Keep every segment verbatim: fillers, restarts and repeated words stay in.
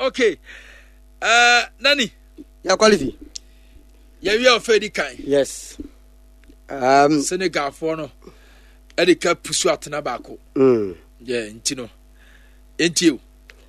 Okay. Uh, Nani. Yeah, quality. Yeah, we are fairly kind. Yes. Um, Senegal for no. Edika pursue at Nabako. Mm. Yeah, Intino. Ain't you?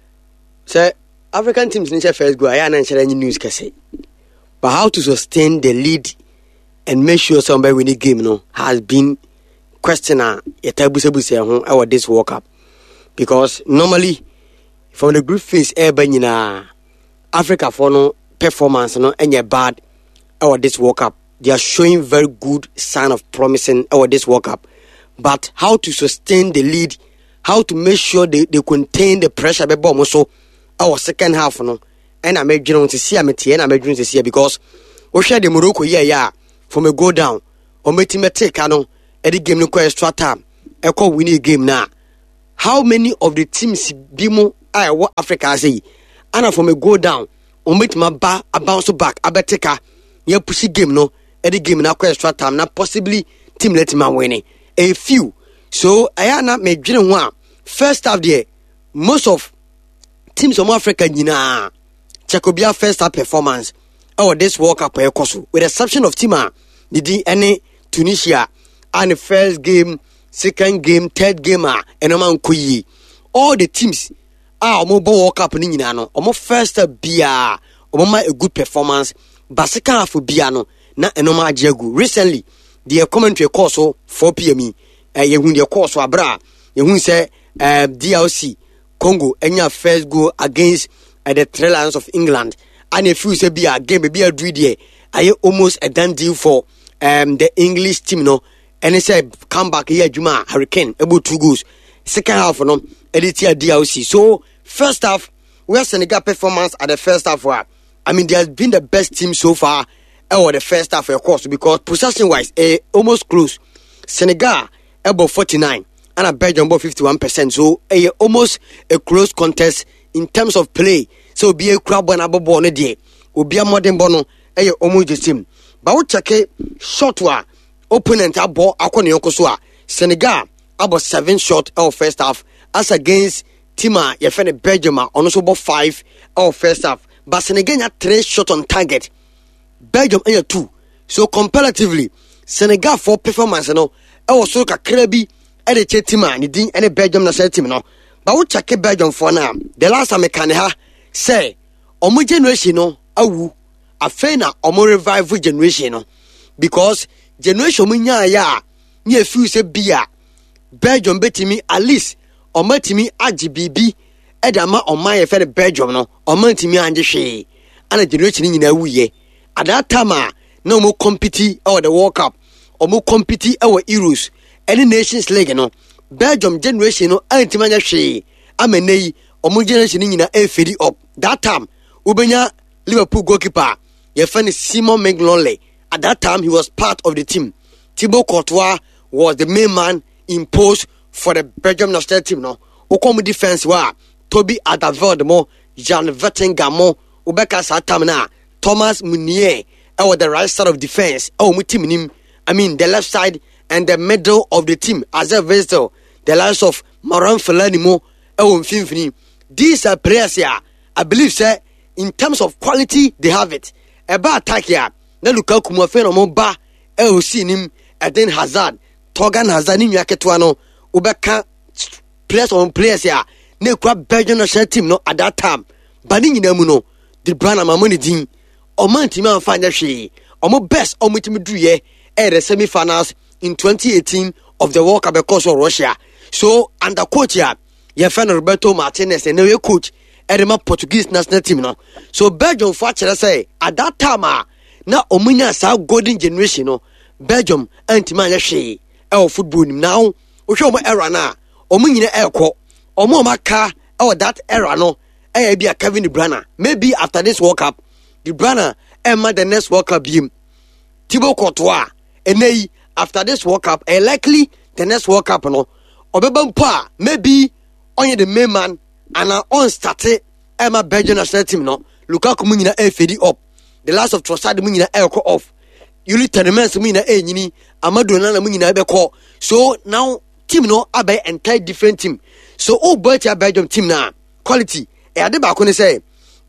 Sir, African teams in the first go. I am not any news, Cassie. But how to sustain the lead and make sure somebody win the game, no, has been questioner. Yetabusebu about this World Cup, because normally from the group phase, everybody Africa for no performance, no, and you're bad about this World Cup. They are showing very good sign of promising about this World Cup. But how to sustain the lead, how to make sure they, they contain the pressure, also our second half, no, and I made you to see, I made and I made you to see because we share the Morocco, yeah, yeah, from a go down, or make him a take, I know, at the game, no extra time, I call winning game now. How many of the teams, Bimo, I what Africa say, and from a go down, or make my bar, a bounce back, a better car, yeah, pussy game, no. At the game now extra time now possibly team let him win a few. So I am not made one first half there. Most of teams from Africa, you know, Chakobia first half performance. Oh, this World Cup with the exception of Tima, the any Tunisia and the first game, second game, third game, and among Kuyi. All the teams are mobile World Cup in Yano, almost first beer, or a good performance, but second half of Biano. Na enoma ajagu recently the commentary course so four p m eh yehun the course so abra yehun say uh, D R C Congo enya first goal against uh, the Three Lions of England and if you say be a game be a do there aye almost a done deal for um the English team no and it say come back here Juma Hurricane about two goals second half no edit here D R C. So first half where Senegal performance at the first half were I mean they has been the best team so far. Or the first half, of course, because possession wise, eh, almost close. Senegal about forty-nine, and a Belgium about fifty-one percent. So, eh, almost a close contest in terms of play. So, be a crab one about born a day, will be a modern bono, eh, almost the same. But we check it short wa opponent about Akoni Okosua. Senegal about seven shot of first half, as against Tima, your friend Belgium, on also about five of first half. But Senegal had three shot on target. Belgium air two. So comparatively, Senegal for performance no. I was so kakrebi at the chetima ni din any Belgium na team no. But we check Belgium for now. The last time I can ha say omo generation no awu afena omo revival generation no because generation mu nya ya ni feel say bia Belgium betimi at least omo timi agi bibi e da ma oman ye fe Belgium no omo timi anje hwe ana generation ni nyina wuye. At that time, no more compete or the World Cup, or more compete our Euros, any Nations League, no. Belgium generation, no, antimania she, Amenei, or more generation in a fade up. That time, Ubenya, Liverpool goalkeeper, your friend Simon Mignolet. At that time, he was part of the team. Thibaut Courtois was the main man imposed for the Belgium national team, no. Okomu defense wa Toby Alderweireld, Jan Vertonghen, Ubeka Satamna. Thomas Meunier, or the right side of defense, oh, team, I mean, the left side and the middle of the team, as a vessel, the likes of Maran Felanimo, oh, Finfini. These are players here, I believe, sir, in terms of quality, they have it. A bad attack here, now Lukaku Mofeno Ba, El Sinim, and then Hazard, Torgan Hazard, Yaketuano, Ubeka, players on players here, no crab Belgian national team, no, at that time, Baning in Emuno, the brand of my money team. Oman team and find that she omo best omo team do ye at the semi-finals in twenty eighteen of the World Cup because of Russia. So under coach here, your friend Roberto Martinez and your coach at the Portuguese national team no. So Belgium for say at that time now omunya sa golden generation no Belgium anti man she e football now we show era na omu nyina e ko omo maka e that era no e be a Kevin De Bruyne maybe after this World Cup De Bruyne and the next World Cup game. Thibaut Courtois, and after this World Cup, and likely the next World Cup, no, Obebampa, maybe only the main man, and I on started Emma Belgian national team, no, Lukaku Munina air fade up, the last of Trossard Munina air off, you lit tournaments Munina air yini, Amadou Nana Munina air call. So now, team no, abe entire different team. So, oh, but your Belgium team now, quality, and the back on say,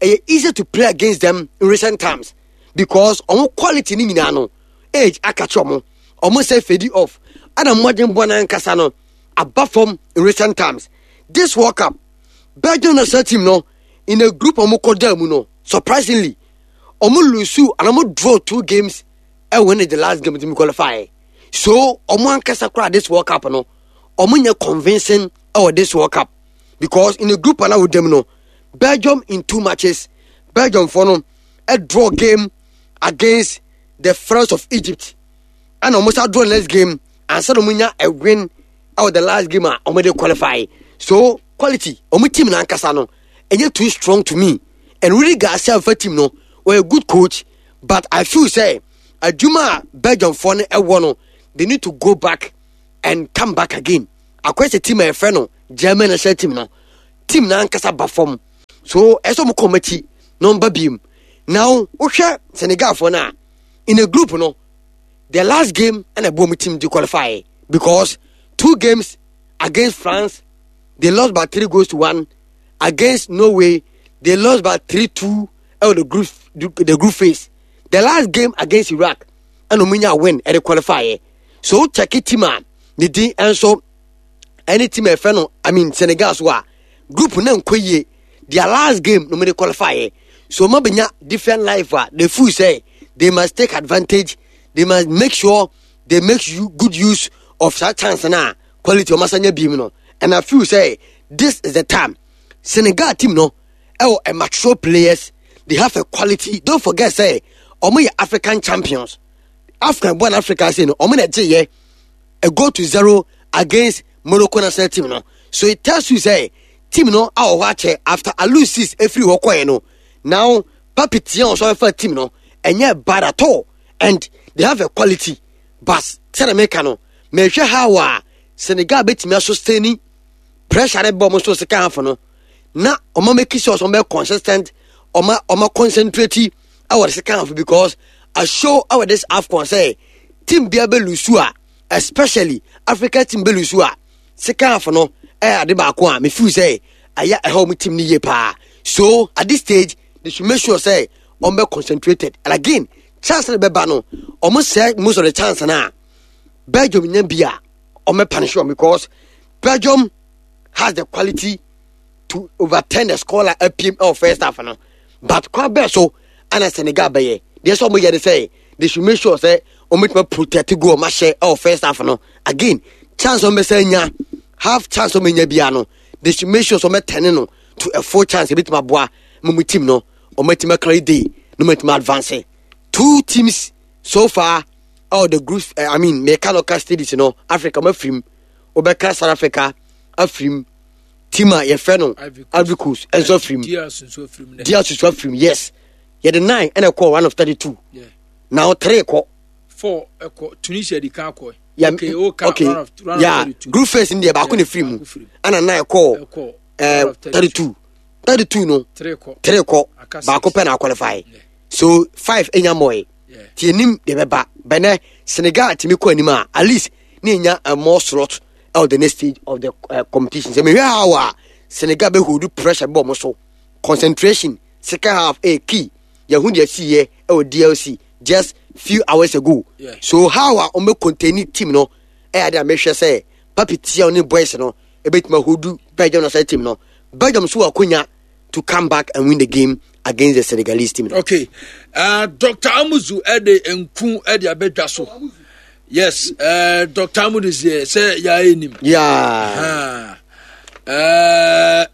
it's easy to play against them in recent times because omo quality ni nyina no age akacho omo omo say fade off ana modern bona nkasa no above from in recent times. This World Cup Belgium na set team no in a group omo koda mu no surprisingly omo lose and omo draw two games and win the last game to qualify. So omo ankasa kra this World Cup no omo nya convincing or this World Cup because in a group na with them no Belgium in two matches Belgium for no a draw game against the France of Egypt and almost a draw next game and so omo nya a win out the last game and omo dey qualify. So quality omo team na ankasa no enye too strong to me and really got self a team no or a good coach but I feel say Adjuma Belgium for no e wono they need to go back and come back again. Akwese team e friend no German na share team no team na ankasa perform. So eso mo committee number beam. Now ohwe Senegal for na in a group no the last game and a bomb team to qualify because two games against France they lost by three goals to one. Against Norway they lost by three two out the group the group phase. The last game against Iraq and Omunya win at the qualifier. So check it team man the D and so any team e friend I mean Senegal so group na nkoye their last game no me qualify. So mabenya different life the fool say they must take advantage, they must make sure they make you good use of that chance na quality o masanya bi no. And I feel say this is the time Senegal team no oh a mature players, they have a quality. Don't forget say omo African champions, African born Africa say no omo na je a go to zero against Morocco national team no. So it tells you say team no our watch after a lose six every walk no. Now Papition so for team no and yet bad at all and they have a quality but Senegal no me hwe how Senegal bet me sustain pressure the bomb so second half no na omo make sure so be consistent omo omo concentrate our second half because I show our this AFCON say team bia be lose especially Africa team be lose second half no eh ade ba ko a me feel say aya e home team ni ye pa. So at this stage they should make sure say on be concentrated and again chance be ba no almost say most of the chance na Belgium nya bia on me punish them because Belgium has the quality to overturn the score like a P M L first half no but kwa be so and Senegal be ye they so mo ye say they should make sure say on make protect go ma share our first half no again chance on be say nya half chance on me nya bia no they should make sure so me ten no to a full chance a bit my boy my team no or my team carry day no make me advance. Two teams so far all the groups uh, I mean mechanical studies you know Africa my film Obeka South Africa Afrim Tima ye feno Ivory Coast and so film Dia so film Dia so film yes ye the nine and a call one of thirty-two yeah now three call four a call Tunisia di can call yeah okay okay, okay. Run of, run yeah group first in there ba ko ne film and a nine call uh thirty-two thirty-two no three call three call ba ko pen qualify so five enya moy yeah ti nim de beba bene Senegal timi ko anima at least ni nya a more slot out the next stage of the uh, competition. So me how Senegal be hold pressure bomb so concentration second half a key ya hu dia see here e D L C just few hours ago yeah. So how on me contain team no e dey make sure say papi tia on boys no e betima hold Belgium national team no Belgium so akonya to come back and win the game against the Senegalese team. Okay. Uh, Doctor Amuzu ede enku ede abedwa so. Yes, uh, Doctor Amuzu is here. Say ya enim. Yeah. Uh,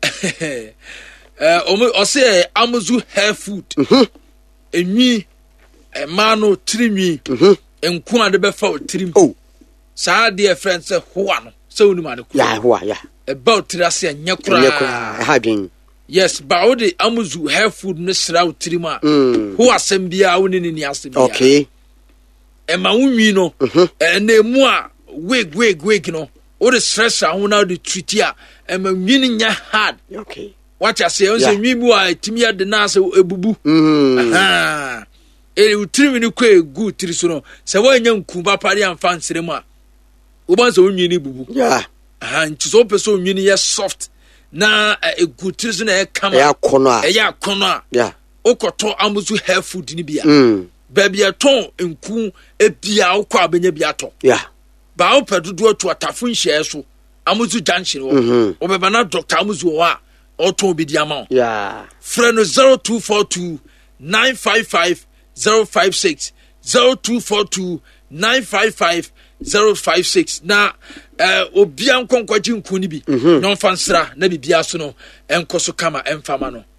uh, omo ose Amuzu hair food. Mhm. Enwi emano trimwi. Mhm. Enku ade be fa trim. Oh. Sa de friend say hoa no. Say unu ma de ko. Yeah, hoa, yeah. About trase anya kura. Anya kura. Ha bin. Yes, but all the Amuzu hair food no sra utrima. Who asem bia woni ni asem bia. Okay. E ma unwi no. E na emu a wig wig wig no. All the stress a wona the treat ya. E ma nwini nya hard. Okay. What you say, on say nwi bu a timi ya de na se ebubu. Mhm. Aha. E utrimi ni kwa good tri so no. Se wo nya nku ba pare amfa nsere mu a. Wo ban se unwi ni bubu. Yeah. Aha, nti so person unwi ni ye soft. na egu tiri so na e kama ya kono a e ya kono a yeah okoto Amuzu hair food ni bia mm baby aton nku ebia okọ abenya bia to yeah ba o pedodo to atafo nhye so Amuzu junction wo obeba na Doctor Amuzu wo a oton bi di ama yeah friend zero two four two nine five five zero five six zero two four two nine five five zero five six na eh obia nkonkwaji nku ni bi no fansra na bibia so no enkoso kama emfama no